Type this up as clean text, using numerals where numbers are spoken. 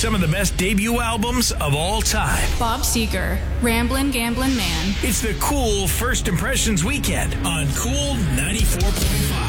some of the best debut albums of all time. Bob Seger, Ramblin' Gamblin' Man. It's the Cool First Impressions Weekend on Cool 94.5.